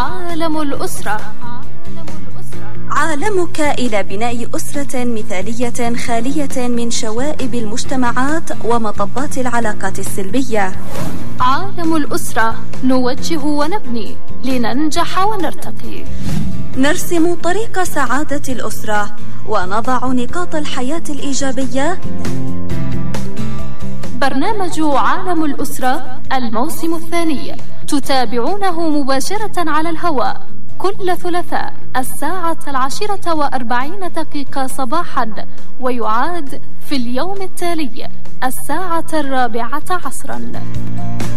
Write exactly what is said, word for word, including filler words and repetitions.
عالم الأسرة. عالمك إلى بناء أسرة مثالية خالية من شوائب المجتمعات ومطبات العلاقات السلبية. عالم الأسرة، نوجه ونبني لننجح ونرتقي. نرسم طريق سعادة الأسرة ونضع نقاط الحياة الإيجابية. برنامج عالم الأسرة الموسم الثاني تتابعونه مباشرة على الهواء كل ثلاثاء الساعة العاشرة وأربعين دقيقة صباحا، ويعاد في اليوم التالي الساعة الرابعة عصرا.